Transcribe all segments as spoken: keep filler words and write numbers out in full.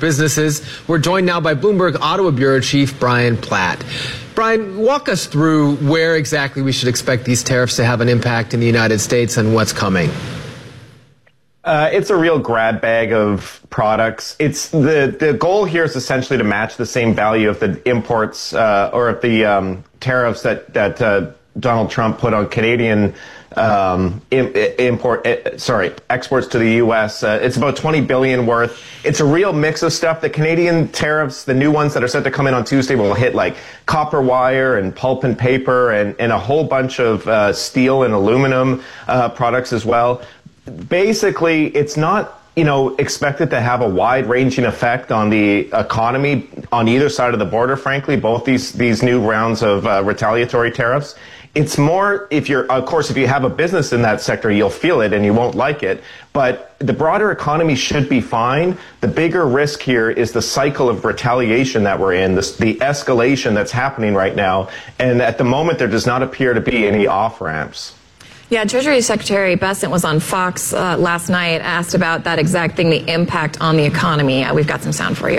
businesses. We're joined now by Bloomberg Ottawa Bureau Chief Brian Platt. Brian, walk us through where exactly we should expect these tariffs to have an impact in the United States and what's coming. Uh, it's a real grab bag of products. It's the the goal here is essentially to match the same value of the imports uh, or of the um, tariffs that that uh, Donald Trump put on Canadian um, import. Uh, sorry, exports to the U S. Uh, it's about twenty billion worth. It's a real mix of stuff. The Canadian tariffs, the new ones that are set to come in on Tuesday, will hit like copper wire and pulp and paper and and a whole bunch of uh, steel and aluminum uh, products as well. Basically, it's not, you know, expected to have a wide-ranging effect on the economy on either side of the border, frankly, both these, these new rounds of uh, retaliatory tariffs. It's more, if you're, of course, if you have a business in that sector, you'll feel it and you won't like it. But the broader economy should be fine. The bigger risk here is the cycle of retaliation that we're in, this, the escalation that's happening right now. And at the moment, there does not appear to be any off-ramps. Yeah, Treasury Secretary Bessent was on Fox uh, last night, asked about that exact thing, the impact on the economy. Uh, we've got some sound for you.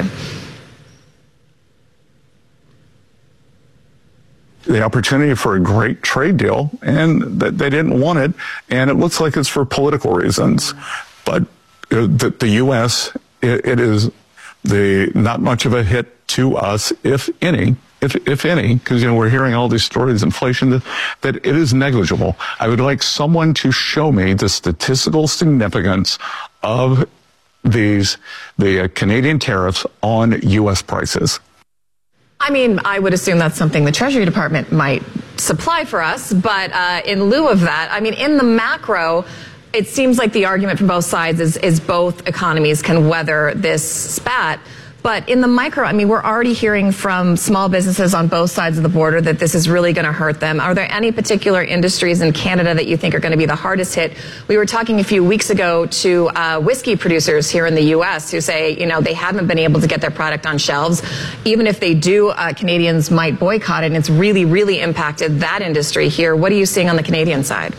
The opportunity for a great trade deal, and that they didn't want it, and it looks like it's for political reasons. But the, the U S, it, it is the not much of a hit to us, if any. If, if any, because, you know, we're hearing all these stories, inflation, that, that it is negligible. I would like someone to show me the statistical significance of these, the uh, Canadian tariffs on U S prices. I mean, I would assume that's something the Treasury Department might supply for us. But uh, in lieu of that, I mean, in the macro, it seems like the argument from both sides is, is both economies can weather this spat. But in the micro, I mean, we're already hearing from small businesses on both sides of the border that this is really going to hurt them. Are there any particular industries in Canada that you think are going to be the hardest hit? We were talking a few weeks ago to uh, whiskey producers here in the U S who say, you know, they haven't been able to get their product on shelves. Even if they do, uh, Canadians might boycott it, and it's really, really impacted that industry here. What are you seeing on the Canadian side?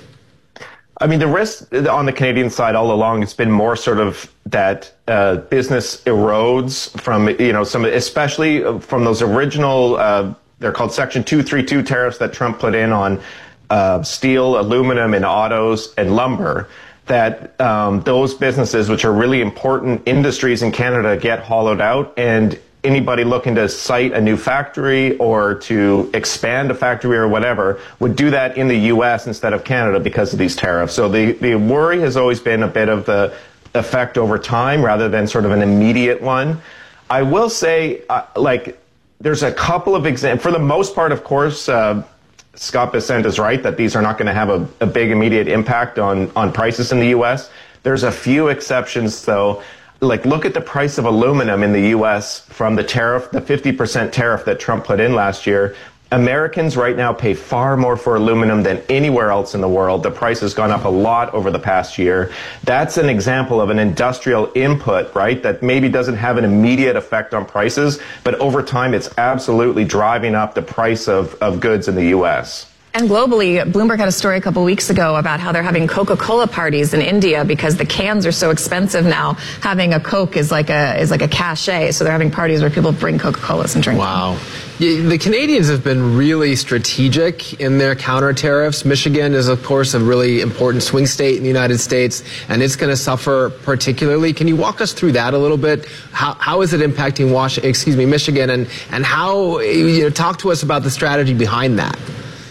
I mean, the risk on the Canadian side all along, it's been more sort of that uh, business erodes from, you know, some, especially from those original, uh, they're called Section two thirty-two tariffs that Trump put in on uh, steel, aluminum, and autos and lumber, that um, those businesses, which are really important industries in Canada, get hollowed out. And anybody looking to site a new factory or to expand a factory or whatever would do that in the U S instead of Canada because of these tariffs. So the, the worry has always been a bit of the effect over time rather than sort of an immediate one. I will say, uh, like, there's a couple of examples. For the most part, of course, uh, Scott Bessent is right that these are not going to have a, a big immediate impact on, on prices in the U S. There's a few exceptions, though. Like, look at the price of aluminum in the U S from the tariff, the fifty percent tariff that Trump put in last year. Americans right now pay far more for aluminum than anywhere else in the world. The price has gone up a lot over the past year. That's an example of an industrial input, right, that maybe doesn't have an immediate effect on prices, but over time it's absolutely driving up the price of, of goods in the U S. And globally, Bloomberg had a story a couple weeks ago about how they're having Coca-Cola parties in India because the cans are so expensive now. Having a Coke is like a is like a cachet. So they're having parties where people bring Coca-Colas and drink. Wow. The Canadians have been really strategic in their counter tariffs. Michigan is, of course, a really important swing state in the United States, and it's going to suffer particularly. Can you walk us through that a little bit? How how is it impacting Washington, excuse me, Michigan, and and how, you know, talk to us about the strategy behind that.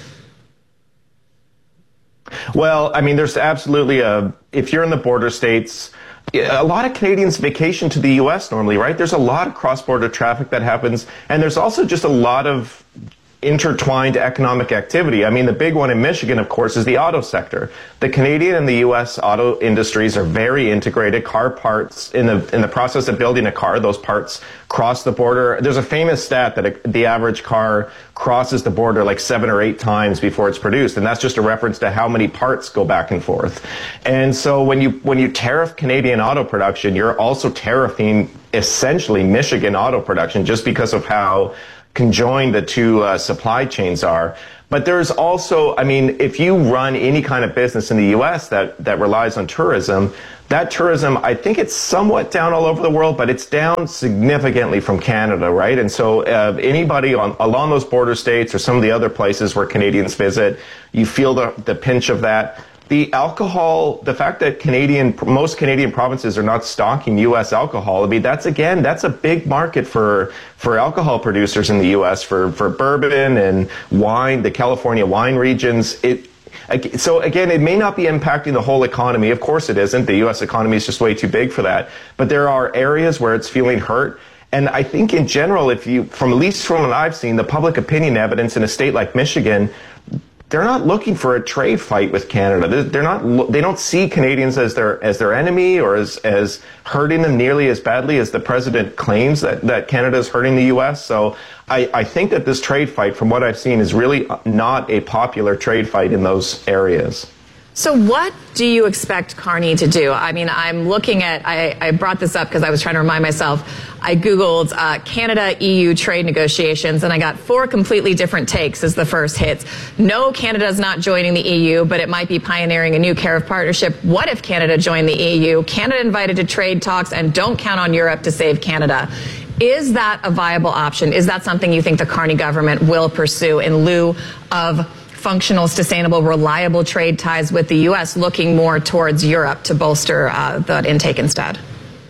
Well, I mean, there's absolutely a, if you're in the border states, a lot of Canadians vacation to the U S normally, right? There's a lot of cross-border traffic that happens, and there's also just a lot of intertwined economic activity. I mean, the big one in Michigan, of course, is the auto sector. The Canadian and the U S auto industries are very integrated. Car parts, in the in the process of building a car, those parts cross the border. There's a famous stat that a, the average car crosses the border like seven or eight times before it's produced, and that's just a reference to how many parts go back and forth. And so when you when you tariff Canadian auto production, you're also tariffing essentially Michigan auto production just because of how conjoined the two uh, supply chains are. But there's also, I mean, if you run any kind of business in the U S that, that relies on tourism, that tourism, I think it's somewhat down all over the world, but it's down significantly from Canada, right? And so uh, anybody on, along those border states or some of the other places where Canadians visit, you feel the, the pinch of that. The alcohol, the fact that Canadian, most Canadian provinces are not stocking U S alcohol, I mean, that's again, that's a big market for, for alcohol producers in the U S, for, for bourbon and wine, the California wine regions. It, so again, it may not be impacting the whole economy. Of course it isn't. The U S economy is just way too big for that. But there are areas where it's feeling hurt. And I think in general, if you, from at least from what I've seen, the public opinion evidence in a state like Michigan, they're not looking for a trade fight with Canada. They're not. They don't see Canadians as their as their enemy or as as hurting them nearly as badly as the president claims that that Canada is hurting the U S. So I, I think that this trade fight, from what I've seen, is really not a popular trade fight in those areas. So what do you expect Carney to do? I mean, I'm looking at, I, I brought this up because I was trying to remind myself, I Googled uh, Canada-E U trade negotiations, and I got four completely different takes as the first hits. No, Canada's not joining the E U, but it might be pioneering a new tariff partnership. What if Canada joined the E U? Canada invited to trade talks, and don't count on Europe to save Canada. Is that a viable option? Is that something you think the Carney government will pursue in lieu of functional, sustainable, reliable trade ties with the U S, looking more towards Europe to bolster uh, that intake instead?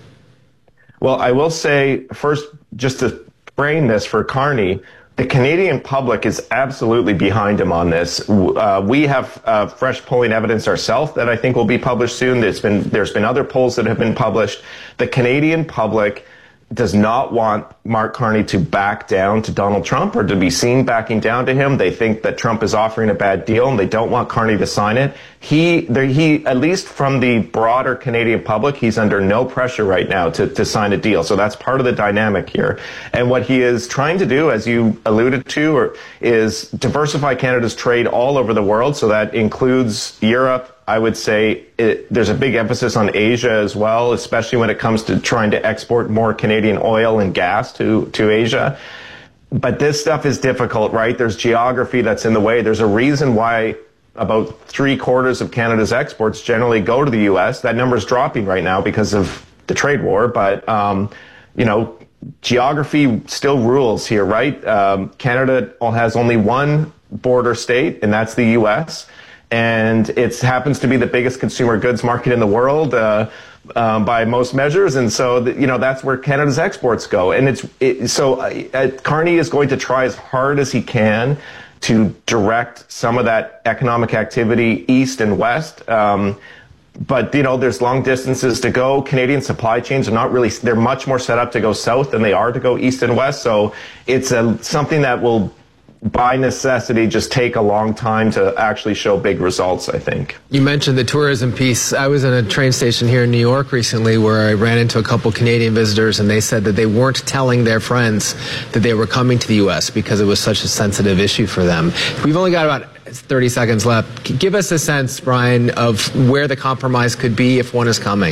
Well, I will say first, just to frame this for Carney, the Canadian public is absolutely behind him on this. Uh, we have uh, fresh polling evidence ourselves that I think will be published soon. There's been there's been other polls that have been published. The Canadian public does not want Mark Carney to back down to Donald Trump or to be seen backing down to him. They think that Trump is offering a bad deal and they don't want Carney to sign it. He, there, he, at least from the broader Canadian public, he's under no pressure right now to, to sign a deal. So that's part of the dynamic here. And what he is trying to do, as you alluded to, or, is diversify Canada's trade all over the world. So that includes Europe. I would say it, there's a big emphasis on Asia as well, especially when it comes to trying to export more Canadian oil and gas to, to Asia. But this stuff is difficult, right? There's geography that's in the way. There's a reason why about three quarters of Canada's exports generally go to the U S. That number is dropping right now because of the trade war. But, um, you know, geography still rules here, right? Um, Canada has only one border state, and that's the U S, and it happens to be the biggest consumer goods market in the world uh, um, by most measures, and so the, you know that's where Canada's exports go. And it's it, so uh, Carney is going to try as hard as he can to direct some of that economic activity east and west. Um, but you know, there's long distances to go. Canadian supply chains are not really; they're much more set up to go south than they are to go east and west. So it's a, something that will, by necessity, just take a long time to actually show big results, I think. You mentioned the tourism piece. I was in a train station here in New York recently where I ran into a couple Canadian visitors, and they said that they weren't telling their friends that they were coming to the U S because it was such a sensitive issue for them. We've only got about thirty seconds left. Give us a sense, Brian, of where the compromise could be if one is coming.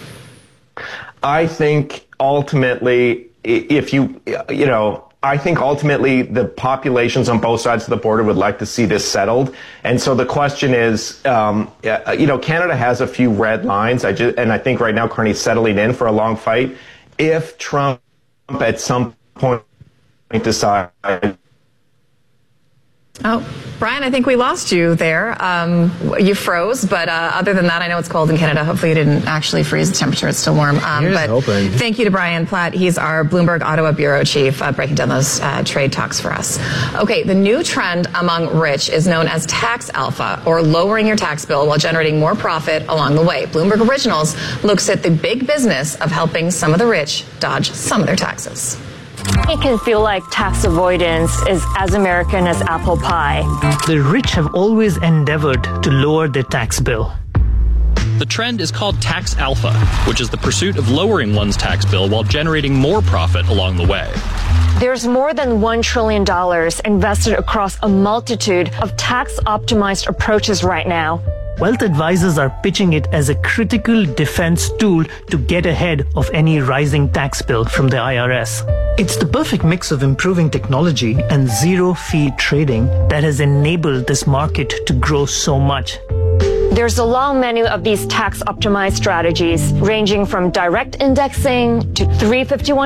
I think ultimately, if you, you know, I think ultimately the populations on both sides of the border would like to see this settled. And so the question is, um, you know, Canada has a few red lines. I just, and I think right now Carney's settling in for a long fight. If Trump at some point decides... Oh, Brian, I think we lost you there. Um, you froze, but uh, other than that, I know it's cold in Canada. Hopefully you didn't actually freeze the temperature. It's still warm. Um, Here's but hoping. Thank you to Brian Platt. He's our Bloomberg Ottawa bureau chief, uh, breaking down those uh, trade talks for us. Okay, the new trend among rich is known as tax alpha, or lowering your tax bill while generating more profit along the way. Bloomberg Originals looks at the big business of helping some of the rich dodge some of their taxes. It can feel like tax avoidance is as American as apple pie. The rich have always endeavored to lower their tax bill. The trend is called tax alpha, which is the pursuit of lowering one's tax bill while generating more profit along the way. There's more than one trillion dollars invested across a multitude of tax-optimized approaches right now. Wealth advisors are pitching it as a critical defense tool to get ahead of any rising tax bill from the I R S. It's the perfect mix of improving technology and zero-fee trading that has enabled this market to grow so much. There's a long menu of these tax-optimized strategies, ranging from direct indexing to three fifty-one